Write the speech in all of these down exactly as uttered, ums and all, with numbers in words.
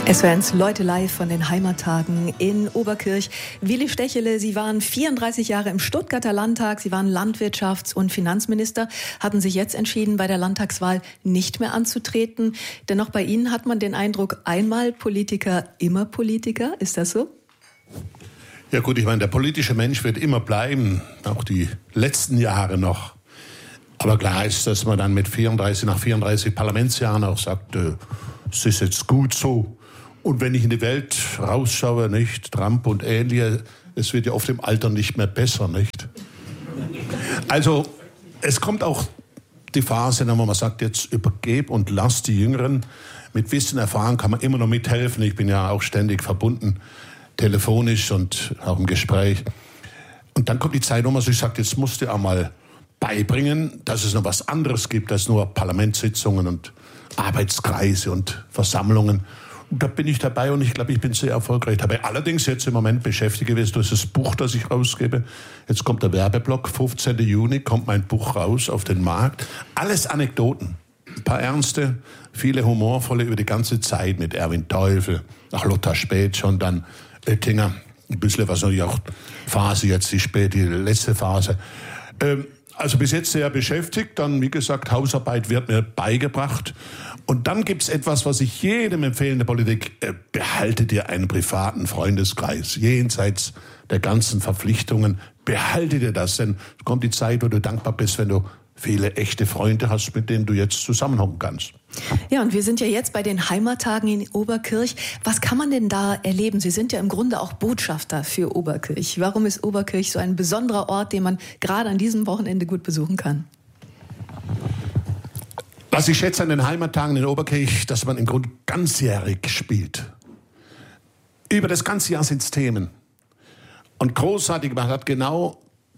S W R eins Leute live von den Heimattagen in Oberkirch. Willi Stechele, Sie waren vierunddreißig Jahre im Stuttgarter Landtag, Sie waren Landwirtschafts- und Finanzminister, hatten sich jetzt entschieden, bei der Landtagswahl nicht mehr anzutreten. Dennoch bei Ihnen hat man den Eindruck, einmal Politiker, immer Politiker. Ist das so? Ja gut, ich meine, der politische Mensch wird immer bleiben, auch die letzten Jahre noch. Aber klar ist, dass man dann mit vierunddreißig, nach vierunddreißig Parlamentsjahren auch sagt, äh, es ist jetzt gut so. Und wenn ich in die Welt rausschaue, nicht, Trump und ähnliche, es wird ja oft im Alter nicht mehr besser, nicht? Also, es kommt auch die Phase, wo man sagt, jetzt übergeb und lass die Jüngeren. Mit Wissen, Erfahrung kann man immer noch mithelfen. Ich bin ja auch ständig verbunden, telefonisch und auch im Gespräch. Und dann kommt die Zeit, wo man sich sagt, jetzt musst du auch mal beibringen, dass es noch was anderes gibt als nur Parlamentssitzungen und Arbeitskreise und Versammlungen. Und da bin ich dabei und ich glaube, ich bin sehr erfolgreich dabei. Allerdings jetzt im Moment beschäftigt gewesen durch das Buch, das ich rausgebe. Jetzt kommt der Werbeblock, fünfzehnten Juni kommt mein Buch raus auf den Markt. Alles Anekdoten, ein paar ernste, viele humorvolle über die ganze Zeit mit Erwin Teufel, nach Lothar Späth schon, dann Oettinger, ein bisschen was natürlich auch Phase jetzt, die Späth, die letzte Phase. Ähm, Also bis jetzt sehr beschäftigt, dann wie gesagt, Hausarbeit wird mir beigebracht. Und dann gibt's etwas, was ich jedem empfehle in der Politik, äh, behalte dir einen privaten Freundeskreis, jenseits der ganzen Verpflichtungen, behalte dir das, denn es kommt die Zeit, wo du dankbar bist, wenn du viele echte Freunde hast, mit denen du jetzt zusammenhocken kannst. Ja, und wir sind ja jetzt bei den Heimattagen in Oberkirch. Was kann man denn da erleben? Sie sind ja im Grunde auch Botschafter für Oberkirch. Warum ist Oberkirch so ein besonderer Ort, den man gerade an diesem Wochenende gut besuchen kann? Was ich schätze an den Heimattagen in Oberkirch, dass man im Grunde ganzjährig spielt. Über das ganze Jahr sind es Themen. Und großartig, man hat genau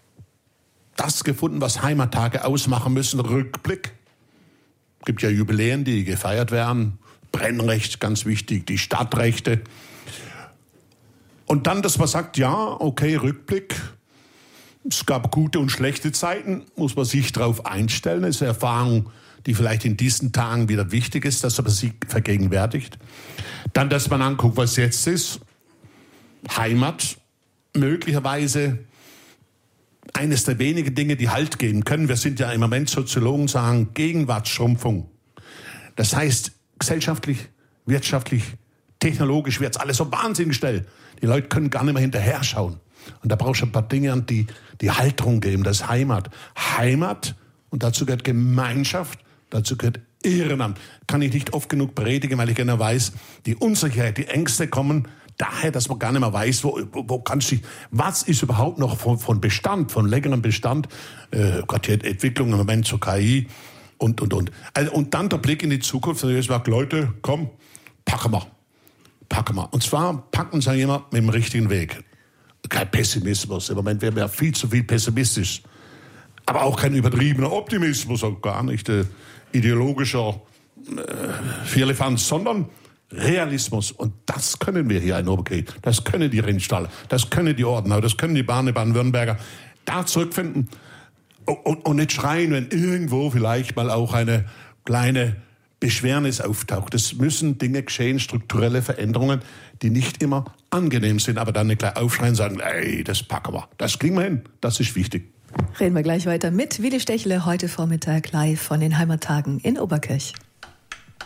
das gefunden, was Heimattage ausmachen müssen. Rückblick. Es gibt ja Jubiläen, die gefeiert werden. Brennrecht, ganz wichtig, die Stadtrechte. Und dann, dass man sagt, ja, okay, Rückblick. Es gab gute und schlechte Zeiten, muss man sich darauf einstellen. Das ist eine Erfahrung, die vielleicht in diesen Tagen wieder wichtig ist, dass man sich vergegenwärtigt. Dann, dass man anguckt, was jetzt ist. Heimat, möglicherweise eines der wenigen Dinge, die Halt geben können. Wir sind ja im Moment, Soziologen sagen, Gegenwartsschrumpfung. Das heißt, gesellschaftlich, wirtschaftlich, technologisch wird es alles so wahnsinnig schnell. Die Leute können gar nicht mehr hinterher schauen. Und da brauchst du ein paar Dinge, die die Halterung geben. Das ist Heimat. Heimat, und dazu gehört Gemeinschaft, dazu gehört Ehrenamt. Kann ich nicht oft genug predigen, weil ich gerne weiß, die Unsicherheit, die Ängste kommen daher, dass man gar nicht mehr weiß, wo, wo, wo kannst du, was ist überhaupt noch von, von Bestand, von längerem Bestand, äh, gerade die Entwicklung im Moment zur K I und, und, und. Also, und dann der Blick in die Zukunft, und ich sage, Leute, komm, packen wir, packen wir. Und zwar packen sie jemand mit dem richtigen Weg. Kein Pessimismus, im Moment werden wir viel zu viel pessimistisch. Aber auch kein übertriebener Optimismus, auch gar nicht äh, ideologischer äh, Firlefanz, sondern Realismus. Und das können wir hier in Oberkirch. Das können die Rindstaller, das können die Ortenau, das können die Bahn, Baden-Württemberger. Da zurückfinden und, und, und nicht schreien, wenn irgendwo vielleicht mal auch eine kleine Beschwernis auftaucht. Es müssen Dinge geschehen, strukturelle Veränderungen, die nicht immer angenehm sind, aber dann nicht gleich aufschreien und sagen, ey, das packen wir. Das kriegen wir hin. Das ist wichtig. Reden wir gleich weiter mit Willi Stechele, heute Vormittag live von den Heimattagen in Oberkirch.